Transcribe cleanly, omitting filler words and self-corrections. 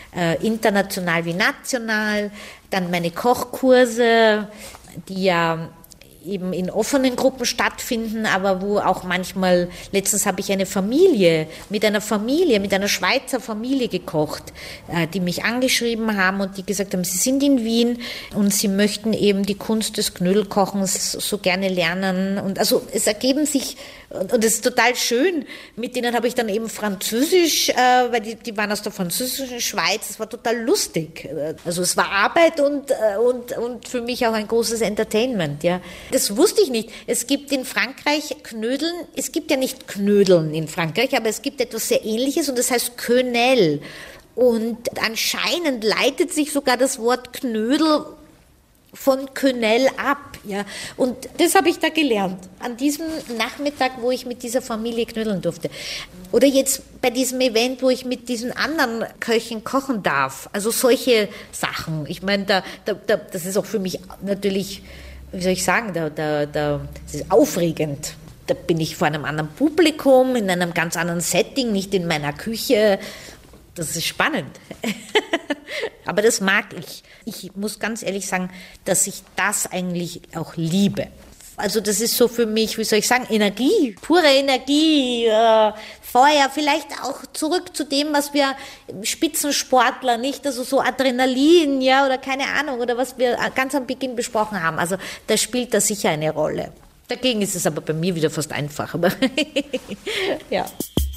international wie national. Dann meine Kochkurse, die ja eben in offenen Gruppen stattfinden, aber wo auch manchmal, letztens habe ich mit einer Schweizer Familie gekocht, die mich angeschrieben haben und die gesagt haben, sie sind in Wien und sie möchten eben die Kunst des Knödelkochens so gerne lernen. Und also es ergeben sich, und es ist total schön, mit denen habe ich dann eben Französisch, weil die waren aus der französischen Schweiz, es war total lustig. Also es war Arbeit und für mich auch ein großes Entertainment, ja. Das wusste ich nicht. Es gibt in Frankreich Knödeln, es gibt ja nicht Knödeln in Frankreich, aber es gibt etwas sehr Ähnliches und das heißt Quenelle. Und anscheinend leitet sich sogar das Wort Knödel von Quenelle ab, ja. Und das habe ich da gelernt, an diesem Nachmittag, wo ich mit dieser Familie knödeln durfte. Oder jetzt bei diesem Event, wo ich mit diesen anderen Köchen kochen darf. Also solche Sachen. Ich meine, das ist auch für mich natürlich, wie soll ich sagen, das ist aufregend. Da bin ich vor einem anderen Publikum, in einem ganz anderen Setting, nicht in meiner Küche. Das ist spannend. Aber das mag ich. Ich muss ganz ehrlich sagen, dass ich das eigentlich auch liebe. Also das ist so für mich, wie soll ich sagen, Energie, pure Energie, Feuer, vielleicht auch zurück zu dem, was wir Spitzensportler, nicht, also so Adrenalin, ja, oder keine Ahnung, oder was wir ganz am Beginn besprochen haben. Also da spielt das sicher eine Rolle. Dagegen ist es aber bei mir wieder fast einfach. Aber ja.